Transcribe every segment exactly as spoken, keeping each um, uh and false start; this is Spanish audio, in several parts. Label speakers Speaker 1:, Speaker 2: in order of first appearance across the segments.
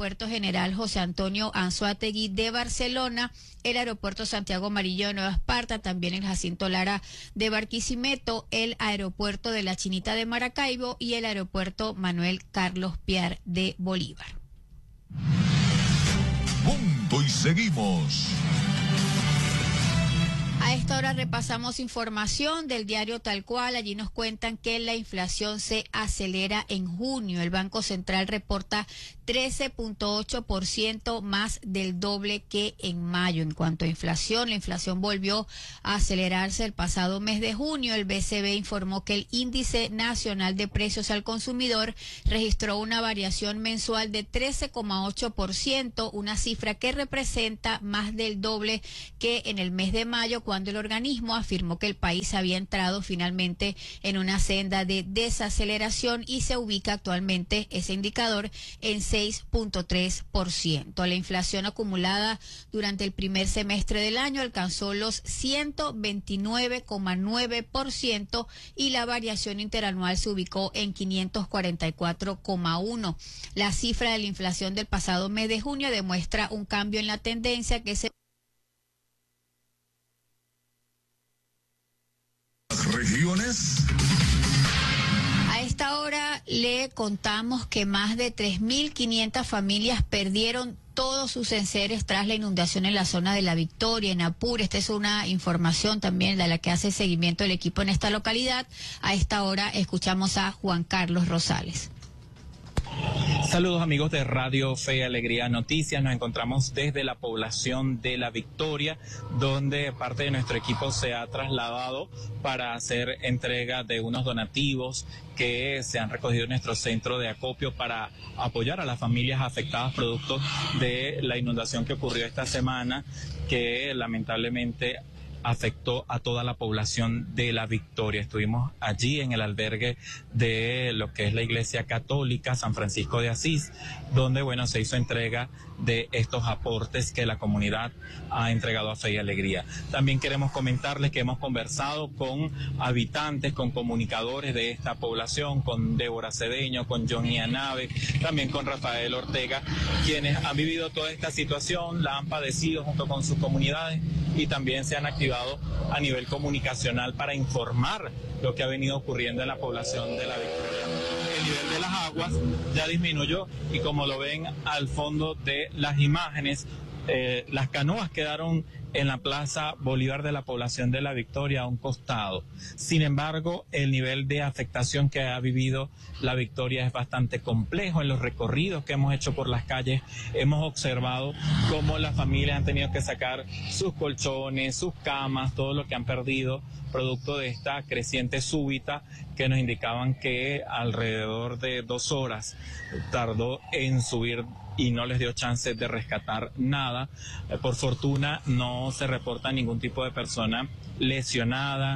Speaker 1: Aeropuerto General José Antonio Anzoátegui de Barcelona, el Aeropuerto Santiago Amarillo de Nueva Esparta, también el Jacinto Lara de Barquisimeto, el Aeropuerto de la Chinita de Maracaibo y el Aeropuerto Manuel Carlos Piar de Bolívar.
Speaker 2: Punto y seguimos.
Speaker 1: A esta hora repasamos información del diario Tal Cual. Allí nos cuentan que la inflación se acelera en junio. El Banco Central reporta trece punto ocho por ciento, más del doble que en mayo. En cuanto a inflación, la inflación volvió a acelerarse el pasado mes de junio. El B C B informó que el Índice Nacional de Precios al Consumidor registró una variación mensual de trece coma ocho por ciento, una cifra que representa más del doble que en el mes de mayo, cuando el organismo afirmó que el país había entrado finalmente en una senda de desaceleración y se ubica actualmente ese indicador en seis punto tres por ciento. La inflación acumulada durante el primer semestre del año alcanzó los ciento veintinueve coma nueve por ciento y la variación interanual se ubicó en quinientos cuarenta y cuatro coma uno. La cifra de la inflación del pasado mes de junio demuestra un cambio en la tendencia que se
Speaker 2: regiones.
Speaker 1: A esta hora le contamos que más de tres mil quinientas familias perdieron todos sus enseres tras la inundación en la zona de La Victoria, en Apure. Esta es una información también de la que hace seguimiento el equipo en esta localidad. A esta hora escuchamos a Juan Carlos Rosales.
Speaker 3: Saludos amigos de Radio Fe y Alegría Noticias. Nos encontramos desde la población de La Victoria, donde parte de nuestro equipo se ha trasladado para hacer entrega de unos donativos que se han recogido en nuestro centro de acopio para apoyar a las familias afectadas producto de la inundación que ocurrió esta semana, que lamentablemente afectó a toda la población de La Victoria. Estuvimos allí en el albergue de lo que es la Iglesia Católica San Francisco de Asís, donde, bueno, se hizo entrega de estos aportes que la comunidad ha entregado a Fe y Alegría. También queremos comentarles que hemos conversado con habitantes, con comunicadores de esta población, con Débora Cedeño, con Johnny Anave, también con Rafael Ortega, quienes han vivido toda esta situación, la han padecido junto con sus comunidades y también se han activado a nivel comunicacional para informar lo que ha venido ocurriendo en la población de La Victoria. El nivel de las aguas ya disminuyó y, como lo ven al fondo de las imágenes, eh, las canoas quedaron en la Plaza Bolívar de la población de La Victoria a un costado. Sin embargo, el nivel de afectación que ha vivido La Victoria es bastante complejo. En los recorridos que hemos hecho por las calles hemos observado cómo las familias han tenido que sacar sus colchones, sus camas, todo lo que han perdido producto de esta creciente súbita, que nos indicaban que alrededor de dos horas tardó en subir y no les dio chance de rescatar nada. Eh, por fortuna no se reporta ningún tipo de persona lesionada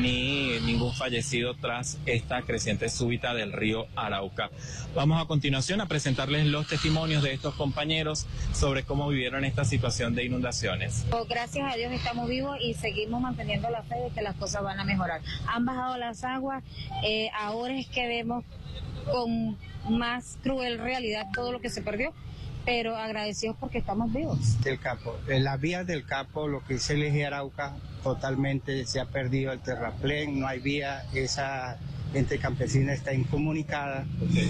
Speaker 3: ni ningún fallecido tras esta creciente súbita del río Arauca. Vamos a continuación a presentarles los testimonios de estos compañeros sobre cómo vivieron esta situación de inundaciones.
Speaker 4: Gracias a Dios estamos vivos y seguimos manteniendo la fe de que las cosas van a mejorar. Han bajado las aguas, eh, ahora es que vemos con más cruel realidad todo lo que se perdió, pero agradecidos porque estamos vivos.
Speaker 5: Del Capo, en las vías del Capo, lo que es el eje Arauca, totalmente se ha perdido el terraplén, no hay vía, esa gente campesina está incomunicada,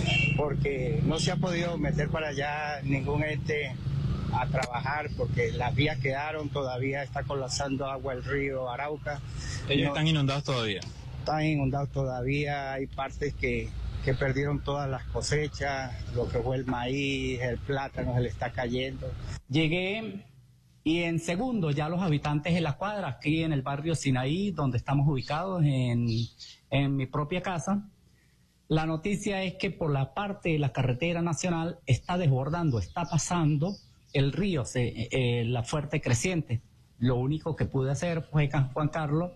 Speaker 5: porque no se ha podido meter para allá ningún ente a trabajar, porque las vías quedaron, todavía está colapsando agua el río Arauca.
Speaker 3: ¿Ellos
Speaker 5: no,
Speaker 3: están inundados todavía?
Speaker 5: Están inundados todavía, hay partes que que perdieron todas las cosechas, lo que fue el maíz, el plátano se le está cayendo.
Speaker 6: Llegué y en segundo ya los habitantes de la cuadra, aquí en el barrio Sinaí, donde estamos ubicados en, en mi propia casa, la noticia es que por la parte de la carretera nacional está desbordando, está pasando el río, se, eh, la fuerte creciente. Lo único que pude hacer fue, Juan Carlos,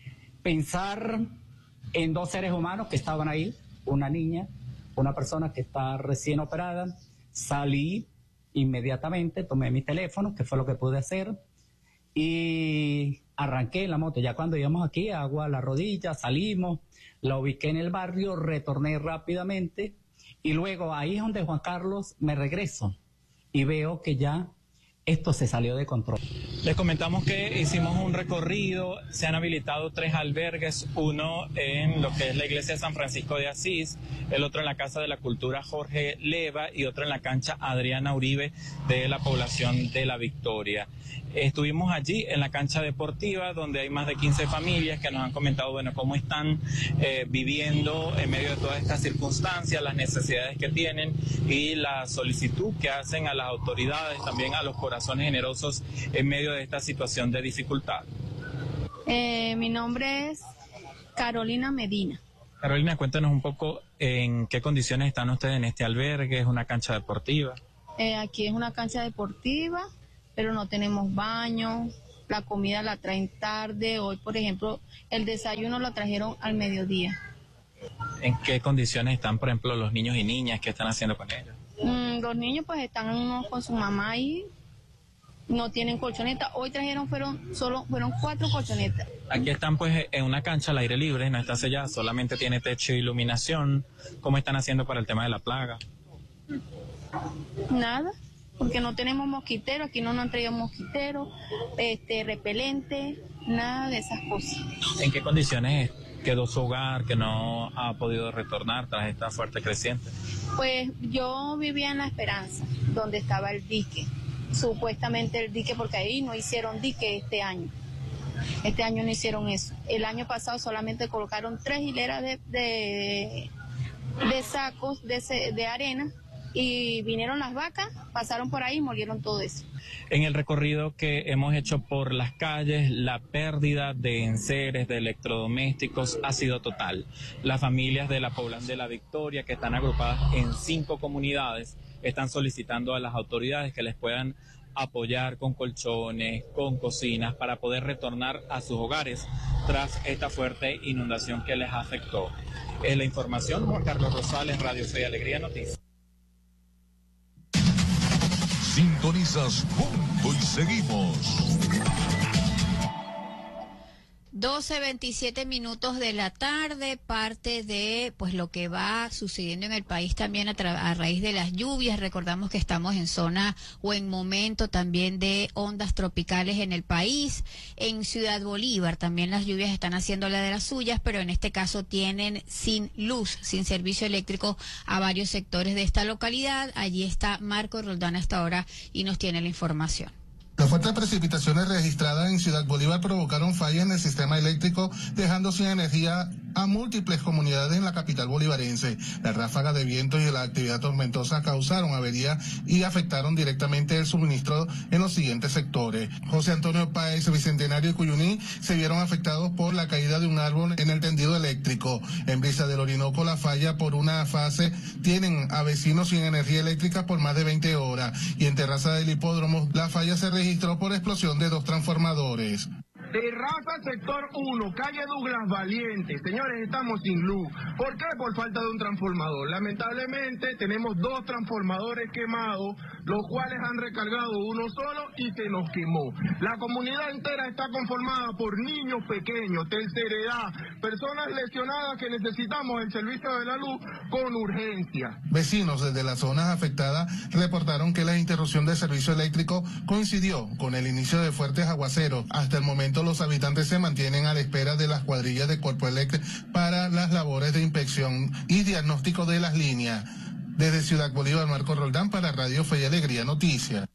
Speaker 6: pensar en dos seres humanos que estaban ahí, una niña, una persona que está recién operada. Salí inmediatamente, tomé mi teléfono, que fue lo que pude hacer, y arranqué en la moto. Ya cuando íbamos aquí, agua a la rodilla, salimos, la ubiqué en el barrio, retorné rápidamente, y luego ahí es donde, Juan Carlos, me regreso. y veo que ya esto se salió de control.
Speaker 3: Les comentamos que hicimos un recorrido, se han habilitado tres albergues, uno en lo que es la iglesia de San Francisco de Asís, el otro en la Casa de la Cultura Jorge Leva y otro en la cancha Adriana Uribe de la población de La Victoria. Estuvimos allí en la cancha deportiva donde hay más de quince familias que nos han comentado, bueno, cómo están eh, viviendo en medio de todas estas circunstancias, las necesidades que tienen y la solicitud que hacen a las autoridades, también a los corazones generosos en medio de esta situación de dificultad.
Speaker 7: Eh, mi nombre es Carolina Medina.
Speaker 3: Carolina, cuéntanos un poco en qué condiciones están ustedes en este albergue, ¿es una cancha deportiva?
Speaker 7: Eh, aquí es una cancha deportiva, pero no tenemos baño, la comida la traen tarde, hoy por ejemplo el desayuno lo trajeron al mediodía.
Speaker 3: ¿En qué condiciones están, por ejemplo, los niños y niñas? ¿Qué están haciendo con ellos?
Speaker 7: Mm, los niños pues están unos con su mamá ahí, no tienen colchoneta, hoy trajeron, fueron solo fueron cuatro colchonetas.
Speaker 3: Aquí están pues en una cancha al aire libre, no está sellada, solamente tiene techo e iluminación. ¿Cómo están haciendo para el tema de la plaga?
Speaker 7: Nada. Porque no tenemos mosquitero, aquí no nos han traído mosquitero, este, repelente, nada de esas cosas.
Speaker 3: ¿En qué condiciones quedó su hogar que no ha podido retornar tras esta fuerte creciente?
Speaker 7: Pues yo vivía en La Esperanza, donde estaba el dique, supuestamente el dique, porque ahí no hicieron dique este año. Este año no hicieron eso. El año pasado solamente colocaron tres hileras de, de, de sacos de, de arena, y vinieron las vacas, pasaron por ahí y molieron todo eso.
Speaker 3: En el recorrido que hemos hecho por las calles, la pérdida de enseres, de electrodomésticos ha sido total. Las familias de la población de La Victoria, que están agrupadas en cinco comunidades, están solicitando a las autoridades que les puedan apoyar con colchones, con cocinas, para poder retornar a sus hogares tras esta fuerte inundación que les afectó. Es la información, Juan Carlos Rosales, Radio Fe y Alegría Noticias.
Speaker 2: Sintonizas Punto y Seguimos.
Speaker 1: doce veintisiete minutos de la tarde, parte de pues lo que va sucediendo en el país también a, a raíz de las lluvias. Recordamos que estamos en zona o en momento también de ondas tropicales en el país. En Ciudad Bolívar también las lluvias están haciendo la de las suyas, pero en este caso tienen sin luz, sin servicio eléctrico a varios sectores de esta localidad. Allí está Marco Roldán hasta ahora y nos tiene la información.
Speaker 8: Las fuertes precipitaciones registradas en Ciudad Bolívar provocaron fallas en el sistema eléctrico, dejando sin energía a múltiples comunidades en la capital bolivarense. Las ráfagas de viento y la actividad tormentosa causaron averías y afectaron directamente el suministro en los siguientes sectores. José Antonio Páez, Bicentenario y Cuyuní se vieron afectados por la caída de un árbol en el tendido eléctrico. En Brisa del Orinoco, la falla por una fase tienen a vecinos sin energía eléctrica por más de veinte horas. Y en Terraza del Hipódromo, la falla se registró por explosión de dos transformadores.
Speaker 9: Terraza sector uno, calle Douglas Valiente. Señores, estamos sin luz. ¿Por qué? Por falta de un transformador. Lamentablemente tenemos dos transformadores quemados, los cuales han recargado uno solo y se nos quemó. La comunidad entera está conformada por niños pequeños, tercera edad, personas lesionadas que necesitamos el servicio de la luz con urgencia.
Speaker 8: Vecinos desde las zonas afectadas reportaron que la interrupción del servicio eléctrico coincidió con el inicio de fuertes aguaceros. Hasta el momento los habitantes se mantienen a la espera de las cuadrillas de Cuerpo Eléctrico para las labores de inspección y diagnóstico de las líneas. Desde Ciudad Bolívar, Marco Roldán para Radio Fe y Alegría Noticias.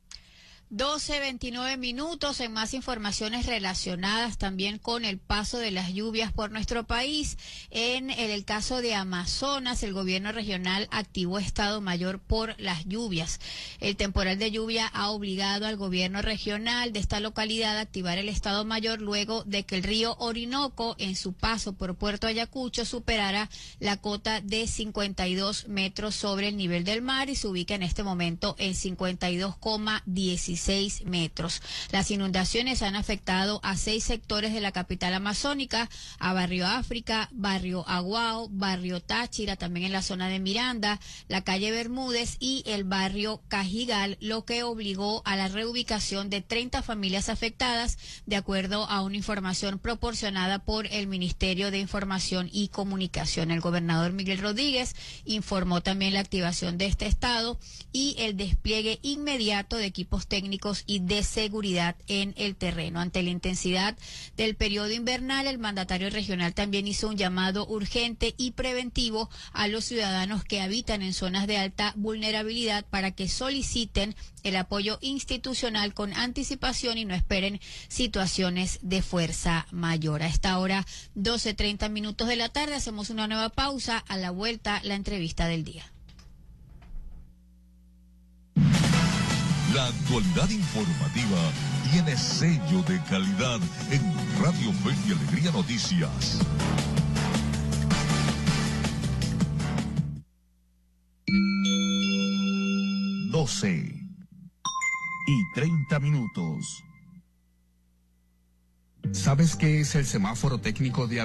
Speaker 1: doce veintinueve minutos en más informaciones relacionadas también con el paso de las lluvias por nuestro país. En el caso de Amazonas, el gobierno regional activó estado mayor por las lluvias. El temporal de lluvia ha obligado al gobierno regional de esta localidad a activar el estado mayor luego de que el río Orinoco en su paso por Puerto Ayacucho superara la cota de cincuenta y dos metros sobre el nivel del mar y se ubica en este momento en cincuenta y dos coma dieciséis dieciséis metros. Las inundaciones han afectado a seis sectores de la capital amazónica, a Barrio África, Barrio Aguao, Barrio Táchira, también en la zona de Miranda, la calle Bermúdez y el barrio Cajigal, lo que obligó a la reubicación de treinta familias afectadas, de acuerdo a una información proporcionada por el Ministerio de Información y Comunicación. El gobernador Miguel Rodríguez informó también la activación de este estado y el despliegue inmediato de equipos técnicos y de seguridad en el terreno. Ante la intensidad del periodo invernal, el mandatario regional también hizo un llamado urgente y preventivo a los ciudadanos que habitan en zonas de alta vulnerabilidad para que soliciten el apoyo institucional con anticipación y no esperen situaciones de fuerza mayor. A esta hora, doce treinta minutos de la tarde, hacemos una nueva pausa. A la vuelta, la entrevista del día.
Speaker 2: La actualidad informativa tiene sello de calidad en Radio Fe y Alegría Noticias. doce y treinta minutos.
Speaker 10: ¿Sabes qué es el semáforo técnico de